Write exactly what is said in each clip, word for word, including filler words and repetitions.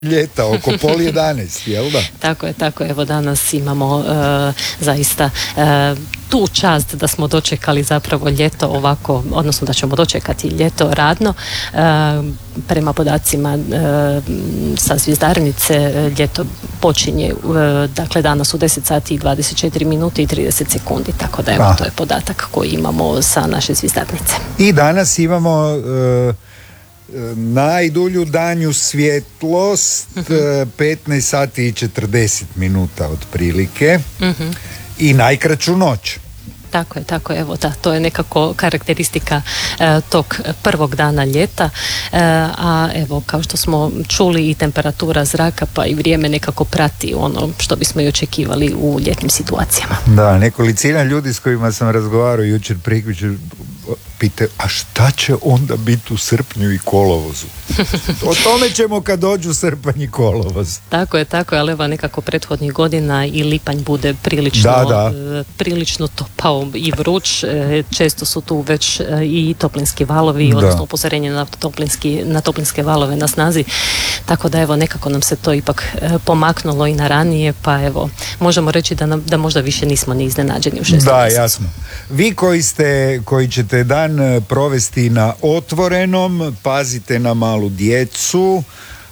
ljeta, oko pol jedanaest, jel da? Tako je, tako je. Evo danas imamo uh, zaista uh, tu čast da smo dočekali zapravo ljeto ovako, odnosno da ćemo dočekati ljeto radno. Uh, prema podacima uh, sa Zvjezdarnice ljeto počinje uh, dakle danas u deset sati i dvadeset četiri minute i trideset sekundi, tako da evo ah. to je podatak koji imamo sa naše Zvjezdarnice. I danas imamo uh, najdulju danju svjetlost, uh-huh. petnaest sati i četrdeset minuta otprilike, uh-huh. i najkraću noć. Tako je, tako je, evo da, to je nekako karakteristika e, tog prvog dana ljeta, e, a evo kao što smo čuli i temperatura zraka pa i vrijeme nekako prati ono što bismo i očekivali u ljetnim situacijama. Da, nekolicina ljudi s kojima sam razgovarao jučer prekjučer pite, a šta će onda biti u srpnju i kolovozu? O tome ćemo kad dođu srpanj i kolovoz. Tako je, tako je, ali evo nekako prethodnih godina i lipanj bude prilično, da, da. E, prilično topao i vruć, e, često su tu već e, i toplinski valovi, da. odnosno upozorenje na, toplinski, na toplinske valove na snazi, tako da evo nekako nam se to ipak e, pomaknulo i na ranije, pa evo možemo reći da, nam, da možda više nismo ni iznenađeni u šestom Da, mjesecu. jasno. Vi koji ste, koji ćete dan provesti na otvorenom, pazite na malu djecu,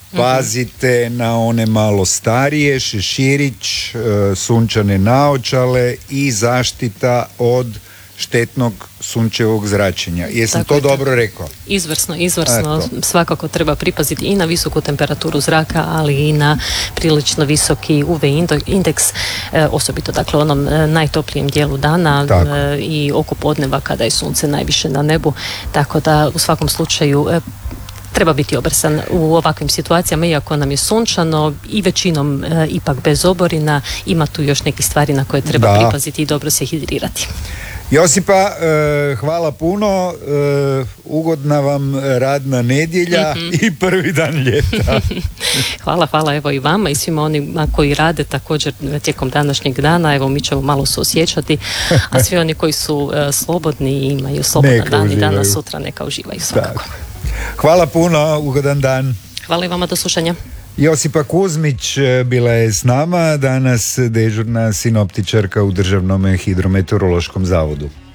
pazite mm-hmm. na one malo starije, šeširić, sunčane naočale i zaštita od štetnog sunčevog zračenja. Jesam tako to je, dobro rekao? Izvrsno, izvrsno. Eto. Svakako treba pripaziti i na visoku temperaturu zraka, ali i na prilično visoki U V indeks, e, osobito dakle u onom e, najtoplijem dijelu dana e, i oko podneva kada je sunce najviše na nebu, tako da u svakom slučaju e, treba biti opresan u ovakvim situacijama, iako nam je sunčano i većinom e, ipak bez oborina, ima tu još nekih stvari na koje treba da. pripaziti i dobro se hidrirati. Josipa, eh, hvala puno, eh, ugodna vam radna nedjelja mm-hmm. i prvi dan ljeta. Hvala, hvala evo i vama i svima onima koji rade također tijekom današnjeg dana, evo mi ćemo malo suosjećati, a svi oni koji su eh, slobodni i imaju slobodan dan i danas sutra neka uživaju svakako. Tak. Hvala puno, ugodan dan. Hvala i vama, do slušanja. Josipa Kuzmić bila je s nama, danas dežurna sinoptičarka u Državnom hidrometeorološkom zavodu.